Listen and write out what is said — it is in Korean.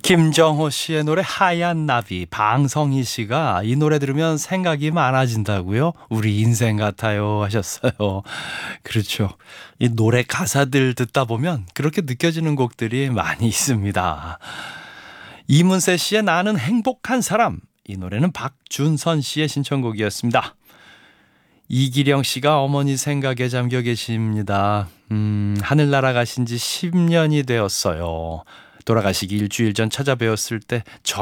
김정호 씨의 노래 하얀 나비, 방성희 씨가 이 노래 들으면 생각이 많아진다고요? 우리 인생 같아요 하셨어요. 그렇죠. 이 노래 가사들 듣다 보면 그렇게 느껴지는 곡들이 많이 있습니다. 이문세 씨의 나는 행복한 사람, 이 노래는 박준선 씨의 신청곡이었습니다. 이기령 씨가 어머니 생각에 잠겨 계십니다. 하늘나라 가신 지 10년이 되었어요. 돌아가시기 일주일 전 찾아뵈었을 때